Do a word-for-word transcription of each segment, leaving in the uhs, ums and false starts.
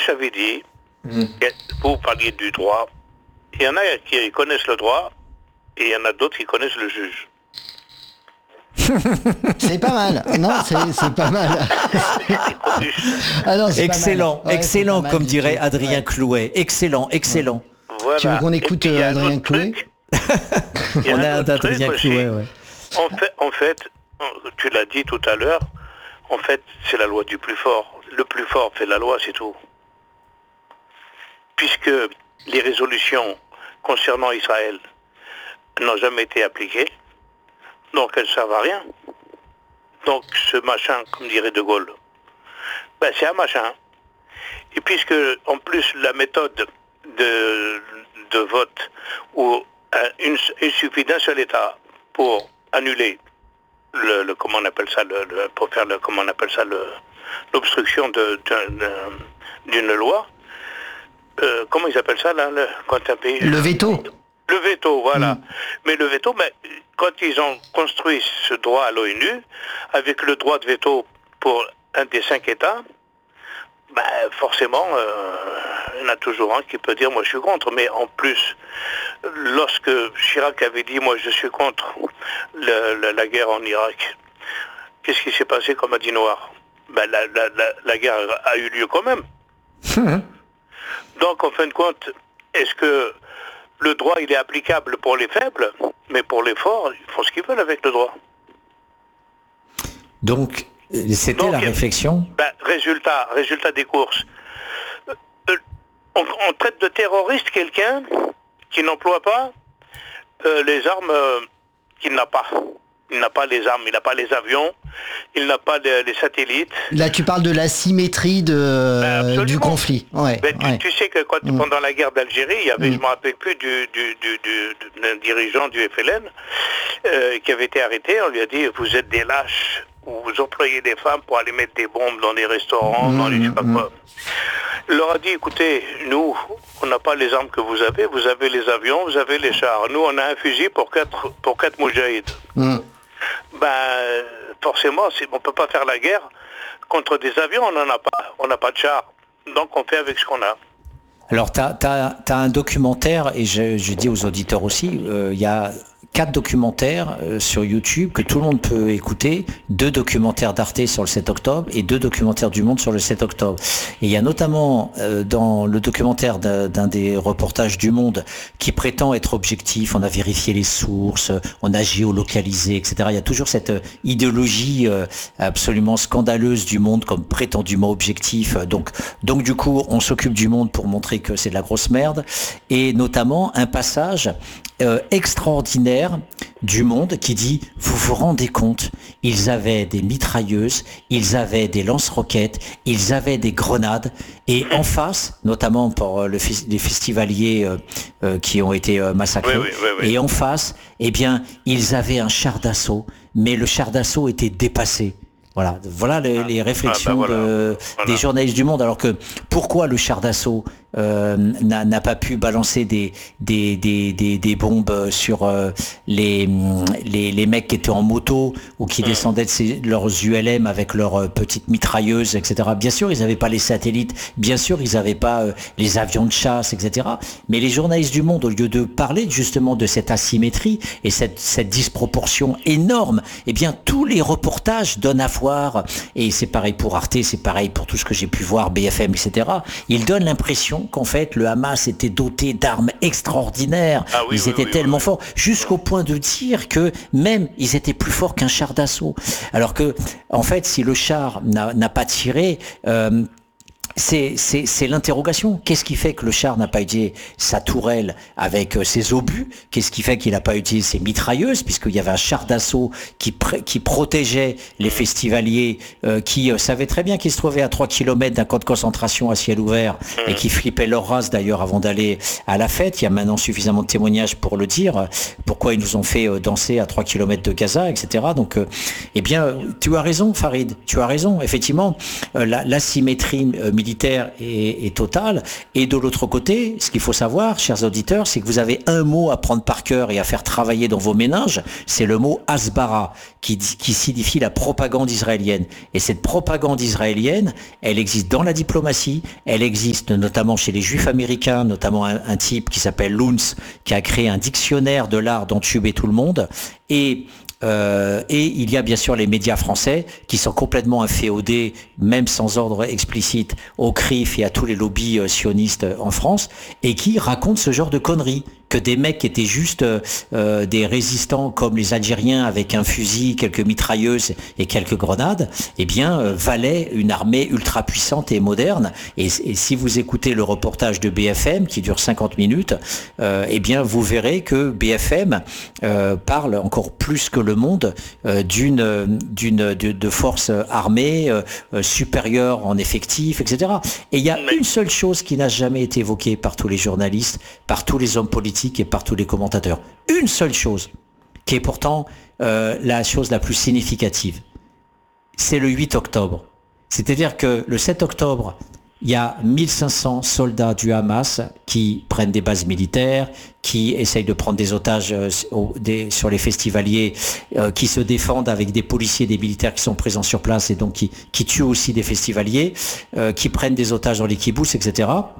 j'avais dit, mmh. vous parliez du droit, il y en a qui connaissent le droit, et il y en a d'autres qui connaissent le juge. C'est pas mal. Non, c'est, c'est pas mal. ah non, c'est excellent, pas mal. Ouais, excellent, pas comme dirait Adrien ouais. Clouet. Excellent, excellent. Voilà. Tu veux qu'on écoute euh, Adrien Clouet? On a un Adrien Clouet, ouais. En fait, en fait, tu l'as dit tout à l'heure, en fait, c'est la loi du plus fort. Le plus fort fait la loi, c'est tout. Puisque les résolutions concernant Israël n'ont jamais été appliquées, donc elles ne servent à rien. Donc ce machin, comme dirait De Gaulle, ben c'est un machin. Et puisque en plus la méthode de, de vote où une, il suffit d'un seul État pour annuler le, le comment on appelle ça, le, le, pour faire le comment on appelle ça le, l'obstruction de, de, de, d'une loi. Euh, comment ils appellent ça là, le, quand un pays. Le veto. Le veto, voilà. Mmh. Mais le veto, mais quand ils ont construit ce droit à l'ONU, avec le droit de veto pour un des cinq États, ben forcément, euh, il y en a toujours un qui peut dire moi je suis contre. Mais en plus, lorsque Chirac avait dit moi je suis contre le, la, la guerre en Irak, qu'est-ce qui s'est passé comme a dit Noir? Ben la, la, la, la guerre a eu lieu quand même. Mmh. Donc en fin de compte, est-ce que le droit, il est applicable pour les faibles, mais pour les forts, ils font ce qu'ils veulent avec le droit. Donc, c'était Donc, la réflexion ben, résultat, résultat des courses. Euh, on, on traite de terroriste quelqu'un qui n'emploie pas euh, les armes euh, qu'il n'a pas. Il n'a pas les armes, il n'a pas les avions, il n'a pas les, les satellites. Là, tu parles de l'asymétrie de, ben du conflit. Ouais, ben, tu, ouais. tu sais que quand, mmh. pendant la guerre d'Algérie, il y avait, mmh. je ne me rappelle plus, du, du, du, du, d'un dirigeant du F L N euh, qui avait été arrêté. On lui a dit, vous êtes des lâches, vous employez des femmes pour aller mettre des bombes dans les restaurants, mmh. dans les je sais pas quoi. Il leur a dit, écoutez, nous, on n'a pas les armes que vous avez, vous avez les avions, vous avez les chars. Nous, on a un fusil pour quatre, pour quatre moudjahids. Mmh. Ben, forcément, on ne peut pas faire la guerre contre des avions, on n'en a pas, on n'a pas de chars. Donc on fait avec ce qu'on a. Alors, tu as un documentaire, et je, je dis aux auditeurs aussi, il euh, y a quatre documentaires euh, sur YouTube que tout le monde peut écouter, deux documentaires d'Arte sur le sept octobre et deux documentaires du Monde sur le sept octobre. Et il y a notamment euh, dans le documentaire d'un, d'un des reportages du Monde qui prétend être objectif, on a vérifié les sources, on a géolocalisé, et cetera. Il y a toujours cette idéologie euh, absolument scandaleuse du Monde comme prétendument objectif. Donc, donc du coup, on s'occupe du Monde pour montrer que c'est de la grosse merde. Et notamment un passage Euh, extraordinaire du Monde qui dit « Vous vous rendez compte, ils avaient des mitrailleuses, ils avaient des lance-roquettes, ils avaient des grenades et en face, notamment pour euh, le, les festivaliers euh, euh, qui ont été euh, massacrés, oui, oui, oui, oui. et en face, eh bien, ils avaient un char d'assaut, mais le char d'assaut était dépassé. » Voilà, voilà les, les réflexions ah, bah voilà. De, voilà. des journalistes du Monde. Alors que pourquoi le char d'assaut euh, n'a, n'a pas pu balancer des des des des, des bombes sur euh, les, les les mecs qui étaient en moto ou qui mmh. descendaient de ces, leurs U L M avec leurs euh, petites mitrailleuses, et cetera. Bien sûr, ils n'avaient pas les satellites. Bien sûr, ils n'avaient pas euh, les avions de chasse, et cetera. Mais les journalistes du Monde, au lieu de parler justement de cette asymétrie et cette cette disproportion énorme, eh bien tous les reportages donnent à voir. Et c'est pareil pour Arte, c'est pareil pour tout ce que j'ai pu voir, B F M, et cetera. Ils donnent l'impression qu'en fait, le Hamas était doté d'armes extraordinaires. Ah oui, ils oui, étaient oui, tellement oui, forts, jusqu'au point de dire que même ils étaient plus forts qu'un char d'assaut. Alors que, en fait, si le char n'a, n'a pas tiré... Euh, C'est, c'est, c'est l'interrogation. Qu'est-ce qui fait que le char n'a pas utilisé sa tourelle avec ses obus? Qu'est-ce qui fait qu'il n'a pas utilisé ses mitrailleuses? Puisqu'il y avait un char d'assaut qui, pr- qui protégeait les festivaliers, euh, qui euh, savaient très bien qu'ils se trouvaient à trois kilomètres d'un camp de concentration à ciel ouvert et qui flippaient leur race d'ailleurs avant d'aller à la fête. Il y a maintenant suffisamment de témoignages pour le dire. Pourquoi ils nous ont fait euh, danser à trois kilomètres de Gaza, et cetera. Donc, euh, eh bien, tu as raison, Farid. Tu as raison. Effectivement, euh, la, l'asymétrie euh, militaire est, est total. Et de l'autre côté, ce qu'il faut savoir, chers auditeurs, c'est que vous avez un mot à prendre par cœur et à faire travailler dans vos méninges, c'est le mot Hasbara, qui, qui signifie la propagande israélienne. Et cette propagande israélienne, elle existe dans la diplomatie, elle existe notamment chez les juifs américains, notamment un, un type qui s'appelle Luntz, qui a créé un dictionnaire de l'art d'entuber tout le monde. Et Euh, et il y a bien sûr les médias français qui sont complètement inféodés, même sans ordre explicite, au C R I F et à tous les lobbies euh, sionistes en France, et qui racontent ce genre de conneries, que des mecs qui étaient juste euh, des résistants comme les Algériens avec un fusil, quelques mitrailleuses et quelques grenades, eh bien euh, valaient une armée ultra puissante et moderne. Et, et si vous écoutez le reportage de B F M qui dure cinquante minutes, euh, eh bien vous verrez que B F M euh, parle encore plus que Le Monde euh, d'une d'une de, de forces armées euh, supérieures en effectifs, et cetera. Et il y a une seule chose qui n'a jamais été évoquée par tous les journalistes, par tous les hommes politiques et par tous les commentateurs. Une seule chose, qui est pourtant euh, la chose la plus significative. C'est le huit octobre. C'est-à-dire que le sept octobre, il y a mille cinq cents soldats du Hamas qui prennent des bases militaires, qui essayent de prendre des otages euh, au, des, sur les festivaliers, euh, qui se défendent avec des policiers, des militaires qui sont présents sur place et donc qui, qui tuent aussi des festivaliers, euh, qui prennent des otages dans les kibboutz, et cetera.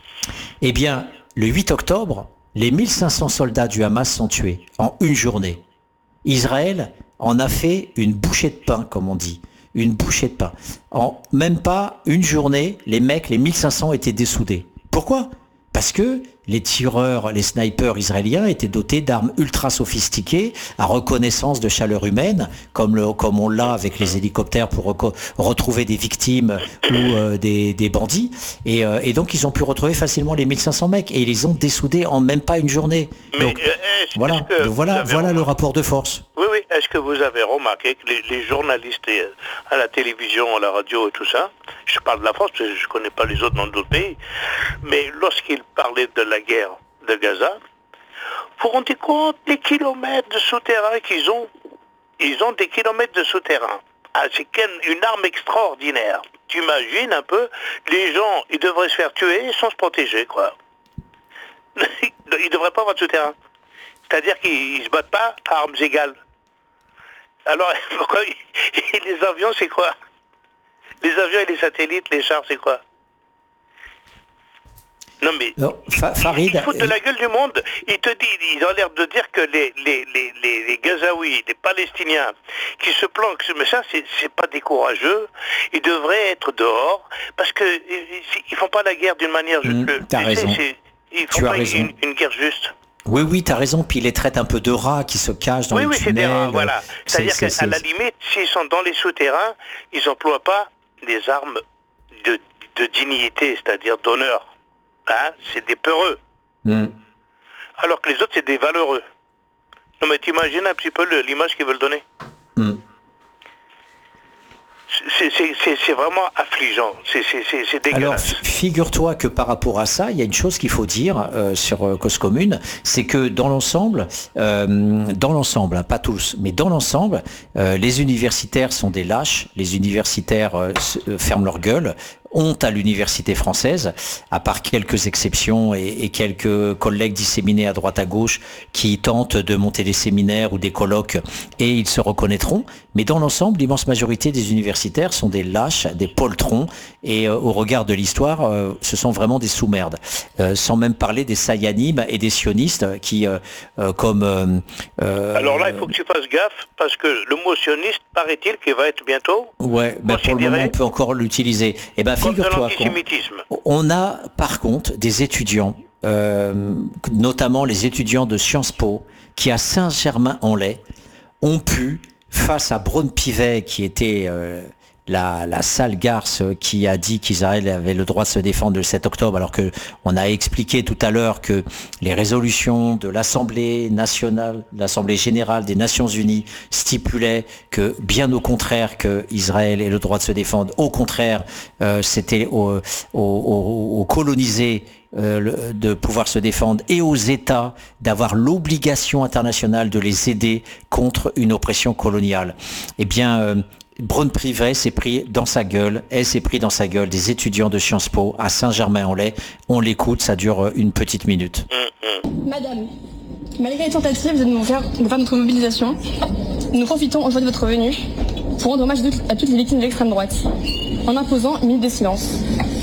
Eh bien, le huit octobre, les mille cinq cents soldats du Hamas sont tués en une journée. Israël en a fait une bouchée de pain, comme on dit. Une bouchée de pain. En même pas une journée, les mecs, les mille cinq cents étaient dessoudés. Pourquoi ? Parce que les tireurs, les snipers israéliens étaient dotés d'armes ultra sophistiquées, à reconnaissance de chaleur humaine, comme, le, comme on l'a avec les hélicoptères pour reco- retrouver des victimes ou euh, des, des bandits. Et, euh, et donc ils ont pu retrouver facilement les mille cinq cents mecs et ils les ont dessoudés en même pas une journée. Mais Donc, est-ce, voilà, est-ce que voilà, voilà le rapport de force. Oui, oui. Est-ce que vous avez remarqué que les, les journalistes à la télévision, à la radio et tout ça, je parle de la France parce que je ne connais pas les autres dans d'autres pays, mais lorsqu'ils parlaient de la guerre de Gaza, vous vous rendez compte des kilomètres de souterrains qu'ils ont. Ils ont des kilomètres de souterrains. Ah, c'est une arme extraordinaire. Tu imagines un peu, les gens, ils devraient se faire tuer sans se protéger, quoi. Ils ne devraient pas avoir de souterrain. C'est-à-dire qu'ils ne se battent pas à armes égales. Alors, pourquoi les avions, c'est quoi? Les avions et les satellites, les chars, c'est quoi? Non mais, non, Fa- Farid, ils foutent de la gueule du monde. Ils te disent, ils ont l'air de dire que les, les, les, les, les Gazaouis, les Palestiniens, qui se planquent, mais ça, c'est, c'est pas des courageux. Ils devraient être dehors, parce que ils font pas la guerre d'une manière juste. Mmh, t'as raison. C'est, ils font tu pas as raison. Une, une guerre juste. Oui, oui, t'as raison. Puis ils les traitent un peu de rats qui se cachent dans oui, les oui, tunnels. Oui, c'est des rats, voilà. C'est, C'est-à-dire c'est, qu'à c'est... la limite, s'ils sont dans les souterrains, ils n'emploient pas des armes de, de dignité, c'est-à-dire d'honneur. Hein, c'est des peureux. Mm. Alors que les autres, c'est des valeureux. Non, mais t'imagines un petit peu le, l'image qu'ils veulent donner. Mm. C'est, c'est, c'est, c'est vraiment affligeant, c'est, c'est, c'est, c'est dégueulasse. Alors, figure-toi que par rapport à ça, il y a une chose qu'il faut dire euh, sur euh, Cause Commune, c'est que dans l'ensemble, euh, dans l'ensemble, hein, pas tous, mais dans l'ensemble, euh, les universitaires sont des lâches, les universitaires euh, se, euh, ferment leur gueule, honte à l'université française, à part quelques exceptions et, et quelques collègues disséminés à droite à gauche qui tentent de monter des séminaires ou des colloques et ils se reconnaîtront. Mais dans l'ensemble, l'immense majorité des universitaires sont des lâches, des poltrons et euh, au regard de l'histoire, euh, ce sont vraiment des sous-merdes. Euh, sans même parler des sayanim et des sionistes qui, euh, euh, comme... Euh, euh, Alors là, il faut que tu fasses gaffe parce que le mot sioniste, paraît-il, qu'il va être bientôt... Ouais, ben pour le moment, on peut encore l'utiliser. Eh ben, figure-toi qu'on on a par contre des étudiants, euh, notamment les étudiants de Sciences Po, qui à Saint-Germain-en-Laye ont pu, face à Braun-Pivet, qui était euh, la, la sale garce qui a dit qu'Israël avait le droit de se défendre le sept octobre, alors que on a expliqué tout à l'heure que les résolutions de l'Assemblée nationale, l'Assemblée générale des Nations Unies stipulaient que, bien au contraire, que Israël ait le droit de se défendre. Au contraire, euh, c'était aux, aux, aux, aux colonisés Euh, de pouvoir se défendre et aux États d'avoir l'obligation internationale de les aider contre une oppression coloniale. Eh bien, euh, Braun Pivet s'est pris dans sa gueule, elle s'est pris dans sa gueule des étudiants de Sciences Po à Saint-Germain-en-Laye. On l'écoute, ça dure une petite minute. Madame, malgré les tentatives de nous faire, de faire notre mobilisation, nous profitons aujourd'hui de votre venue pour rendre hommage à toutes les victimes de l'extrême droite, en imposant une minute de silence.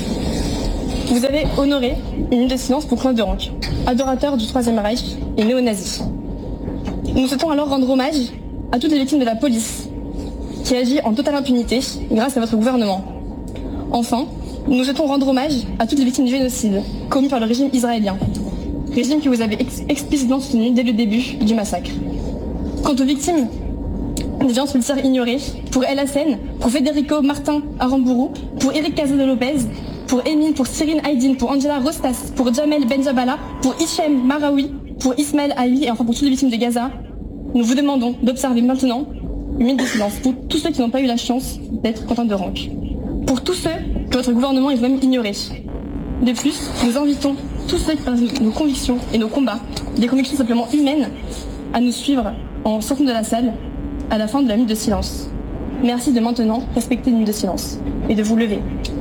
Vous avez honoré une minute de silence pour Claude Rank, adorateur du Troisième Reich et néo-nazi. Nous souhaitons alors rendre hommage à toutes les victimes de la police, qui agit en totale impunité grâce à votre gouvernement. Enfin, nous souhaitons rendre hommage à toutes les victimes du génocide commis par le régime israélien, régime que vous avez ex- explicitement soutenu dès le début du massacre. Quant aux victimes des violences policières ignorées, pour El Hassen, pour Federico Martin Aramburu, pour Eric Casado Lopez, pour Emin, pour Cyrine Aydin, pour Angela Rostas, pour Jamel Benjabala, pour Hichem Maraoui, pour Ismaël Ali et enfin pour toutes les victimes de Gaza, nous vous demandons d'observer maintenant une minute de silence pour tous ceux qui n'ont pas eu la chance d'être Quentin de Rank. Pour tous ceux que votre gouvernement est vous-même ignoré. De plus, nous invitons tous ceux qui partagent nos convictions et nos combats, des convictions simplement humaines, à nous suivre en sortant de la salle à la fin de la minute de silence. Merci de maintenant respecter une minute de silence et de vous lever.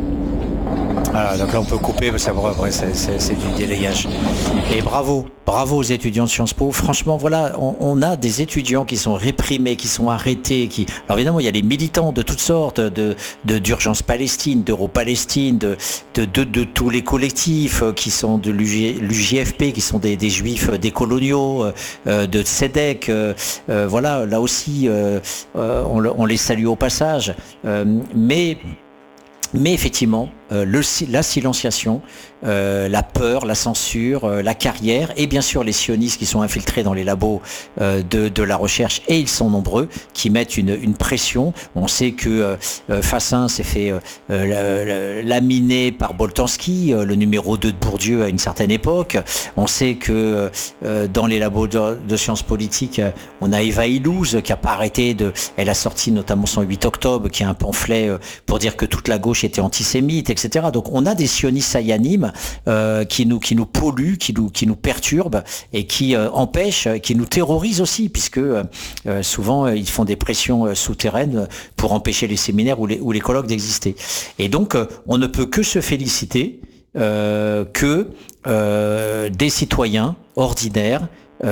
Voilà, donc là on peut couper parce qu'après c'est, c'est, c'est du délégage. Et bravo, bravo aux étudiants de Sciences Po. Franchement, voilà, on, on a des étudiants qui sont réprimés, qui sont arrêtés. Qui... Alors évidemment, il y a les militants de toutes sortes, de, de d'Urgence Palestine, d'Euro-Palestine, de, de, de, de tous les collectifs qui sont de l'U J F P, qui sont des, des juifs décoloniaux, euh, de Tzedek. Euh, euh, voilà, là aussi, euh, euh, on, on les salue au passage. Euh, mais Mais effectivement, euh, le, la silenciation, euh, la peur, la censure, euh, la carrière, et bien sûr les sionistes qui sont infiltrés dans les labos euh, de, de la recherche, et ils sont nombreux, qui mettent une, une pression. On sait que euh, Fassin s'est fait euh, laminer par Boltanski, euh, le numéro deux de Bourdieu à une certaine époque. On sait que euh, dans les labos de, de sciences politiques, on a Eva Illouz qui a pas arrêté de... Elle a sorti notamment son huit octobre, qui est un pamphlet pour dire que toute la gauche était antisémite, et cetera. Donc on a des sionistes sayanim euh, qui nous qui nous polluent, qui nous qui nous perturbent et qui euh, empêchent, qui nous terrorisent aussi, puisque euh, souvent euh, ils font des pressions euh, souterraines pour empêcher les séminaires ou les ou les colloques d'exister. Et donc euh, on ne peut que se féliciter euh, que euh, des citoyens ordinaires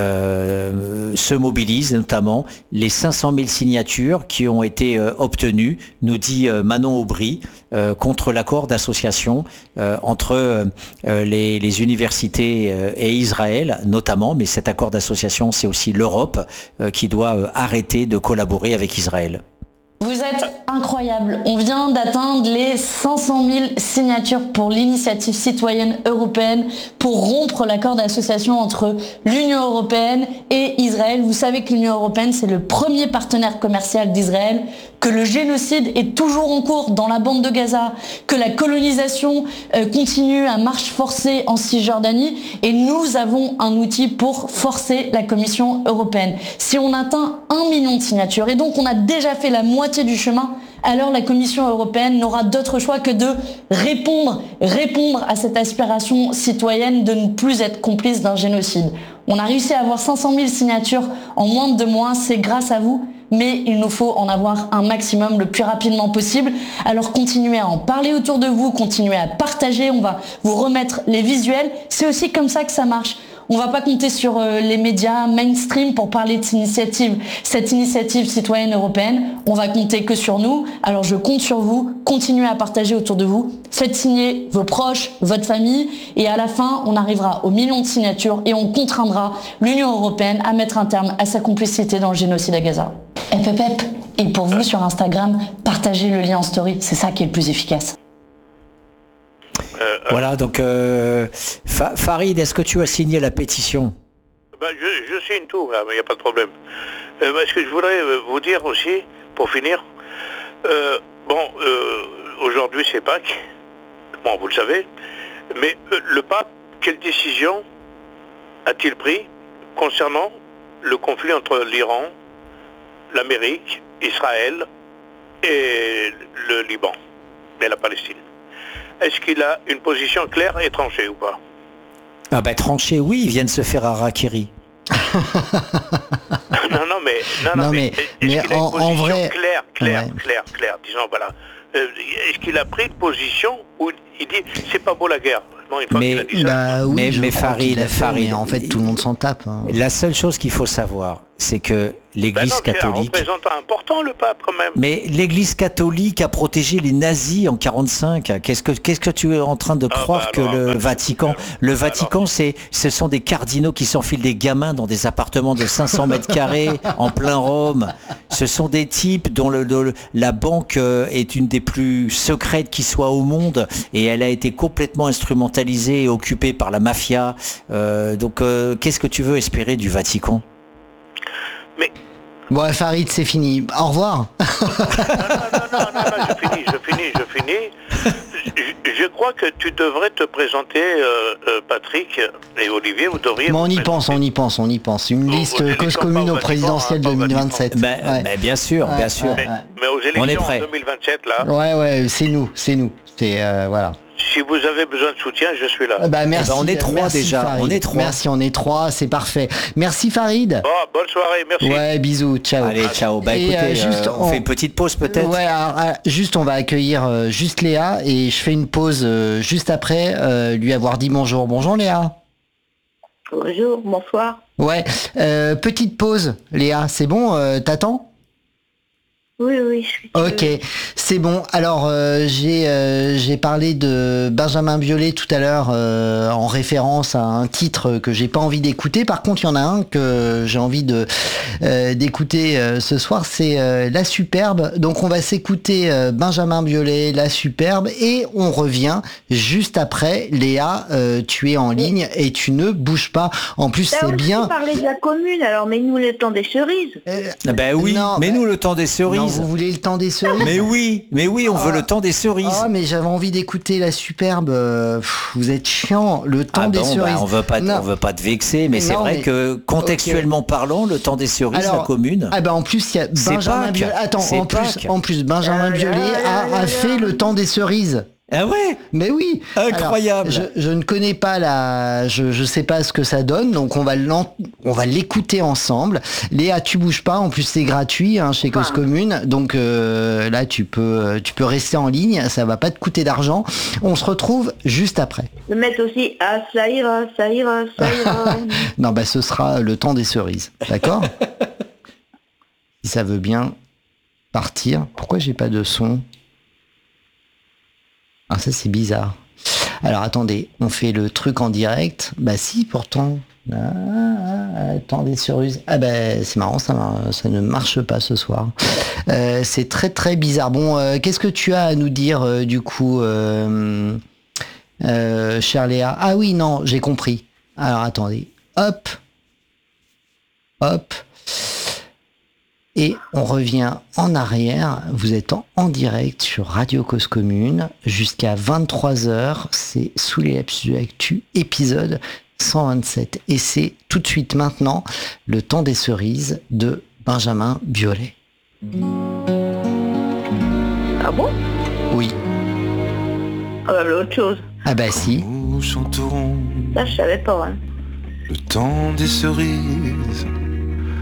Euh, se mobilisent, notamment les cinq cent mille signatures qui ont été euh, obtenues, nous dit euh, Manon Aubry, euh, contre l'accord d'association euh, entre euh, les, les universités euh, et Israël notamment, mais cet accord d'association, c'est aussi l'Europe euh, qui doit euh, arrêter de collaborer avec Israël. Vous êtes incroyable. On vient d'atteindre les cinq cent mille signatures pour l'initiative citoyenne européenne pour rompre l'accord d'association entre l'Union européenne et Israël. Vous savez que l'Union européenne, c'est le premier partenaire commercial d'Israël, que le génocide est toujours en cours dans la bande de Gaza, que la colonisation euh, continue à marche forcée en Cisjordanie, et nous avons un outil pour forcer la Commission européenne. Si on atteint un million de signatures, et donc on a déjà fait la moitié du chemin, alors la Commission européenne n'aura d'autre choix que de répondre, répondre à cette aspiration citoyenne de ne plus être complice d'un génocide. On a réussi à avoir cinq cent mille signatures en moins de deux mois, c'est grâce à vous, mais il nous faut en avoir un maximum le plus rapidement possible. Alors continuez à en parler autour de vous, continuez à partager, on va vous remettre les visuels. C'est aussi comme ça que ça marche. On va pas compter sur euh, les médias mainstream pour parler de cette initiative, cette initiative citoyenne européenne. On va compter que sur nous. Alors je compte sur vous. Continuez à partager autour de vous. Faites signer vos proches, votre famille. Et à la fin, on arrivera aux millions de signatures et on contraindra l'Union européenne à mettre un terme à sa complicité dans le génocide à Gaza. Hep, hep, hep. Et pour vous sur Instagram, partagez le lien en story. C'est ça qui est le plus efficace. Euh, euh, Voilà, donc euh, Fa- Farid, est-ce que tu as signé la pétition? ben, je, je signe tout, il n'y a pas de problème. Euh, ben, ce que je voudrais euh, vous dire aussi, pour finir, euh, bon, euh, aujourd'hui c'est Pâques, bon, vous le savez, mais euh, le pape, quelle décision a-t-il pris concernant le conflit entre l'Iran, l'Amérique, Israël et le Liban, et la Palestine? Est-ce qu'il a une position claire et tranchée ou pas? Ah ben tranché, oui, ils viennent se faire harakiri. Non, non, mais, non, non, Non, mais, mais- est-ce mais qu'il a une en- en position vrai- claire, claire, Ouais. claire, claire, disons, voilà. Euh, est-ce qu'il a pris une position où il dit, c'est pas beau la guerre? Bon, une fois Mais- qu'il a dit ça. Bah oui, Mais- je mais crois Farid, qu'il l'a fait, Farid, mais en fait, tout le monde s'en tape. hein. La seule chose qu'il faut savoir, c'est que Ben l'Église non, c'est un catholique... représentant important, le pape, quand même. Mais l'Église catholique a protégé les nazis en quarante-cinq. Qu'est-ce que qu'est-ce que tu es en train de Ah, croire bah que alors, le bah, Vatican, le alors. Vatican, c'est ce sont des cardinaux qui s'enfilent des gamins dans des appartements de cinq cents mètres carrés en plein Rome. Ce sont des types dont le, le- la banque euh, est une des plus secrètes qui soit au monde et elle a été complètement instrumentalisée et occupée par la mafia. Euh, donc euh, qu'est-ce que tu veux espérer du Vatican? Mais, Bon, Farid, c'est fini. Au revoir. non, non, non, non, non, je finis, je finis, je finis. Je, je crois que tu devrais te présenter, euh, euh, Patrick et Olivier, vous devriez... Mais on vous y pense, on y pense, on y pense. Une Aux- liste aux élections, cause pas commune au au Vatican, présidentiel hein, pas au deux mille vingt-sept. Ben, Ouais. ben, bien sûr, Ouais, bien sûr. ouais. Mais, mais aux On est élections prêt. en deux mille vingt-sept, là, Ouais, ouais, c'est nous, c'est nous. C'est euh, voilà. si vous avez besoin de soutien, je suis là. Ah bah, merci. Eh ben, on est trois merci, déjà, Farid. on est trois. Merci, on est trois, c'est parfait. Merci Farid. Bon, bonne soirée, merci. Ouais, bisous, ciao. Allez, ciao. Bah Et, écoutez, euh, juste, euh, on, on- fait une petite pause peut-être. Ouais, alors, euh, juste on va accueillir euh, juste Léa et je fais une pause euh, juste après euh, lui avoir dit bonjour. Bonjour Léa. Bonjour, bonsoir. Ouais, euh, petite pause Léa, c'est bon, euh, t'attends? Oui, oui, je suis. Ok, c'est bon. Alors euh, j'ai euh, j'ai parlé de Benjamin Biolay tout à l'heure euh, en référence à un titre que j'ai pas envie d'écouter. Par contre, il y en a un que j'ai envie de euh, d'écouter euh, ce soir, c'est euh, La Superbe. Donc on va s'écouter euh, Benjamin Biolay, La Superbe, et on revient juste après. Léa, euh, tu es en ligne et tu ne bouges pas. En plus, Là c'est aussi, bien. vous parlez de la commune, alors mais nous le temps des cerises. Euh, Ah ben oui, non, mais bah- nous le temps des cerises. non, vous voulez le temps des cerises? Mais oui, mais oui, on veut le temps des cerises. Ah, mais j'avais envie d'écouter La Superbe. euh, pff, vous êtes chiant. Le temps Ah des bon, bah, cerises. on veut pas, Non. on veut pas te vexer, mais c'est Non, vrai mais- que contextuellement parlant, le temps des cerises, Alors, la commune. Ah bah en plus il y a C'est Benjamin Pâques. Biolay. Attends, C'est en plus, Pâques. en plus Benjamin Ah là Biolay là a, là a là. fait le temps des cerises. Ah ouais. Mais oui. Incroyable. Alors, je, je ne connais pas la, je, je sais pas ce que ça donne, donc on va l'en- on va l'écouter ensemble. Léa, tu bouges pas. En plus c'est gratuit hein, chez Cause Ah. Commune, donc euh, là tu peux, tu peux rester en ligne. Ça va pas te coûter d'argent. On se retrouve juste après. Le mettre aussi, ah ça ira, ça ira, ça ira. Non, bah ce sera le temps des cerises, d'accord? Si ça veut bien partir. Pourquoi j'ai pas de son? Ah, ça c'est bizarre. Alors attendez, on fait le truc en direct. Bah si, pourtant. Ah, ah, ah, temps des cerises. Ah bah c'est marrant, ça, mar- ça ne marche pas ce soir. Euh, c'est très très bizarre. Bon, euh, qu'est-ce que tu as à nous dire euh, du coup, euh, euh, chère Léa? Ah oui, non, j'ai compris. Alors attendez, hop, hop, et on revient en arrière. Vous êtes en, en direct sur Radio Cause Commune jusqu'à vingt-trois heures. C'est Sous les lapsus de l'actu, épisode cent vingt-sept. Et c'est tout de suite maintenant le temps des cerises de Benjamin Biolay. Ah bon? Oui. Ah bah l'autre chose. Ah bah si. Nous chanterons Ça je savais pas. Hein. le temps des cerises.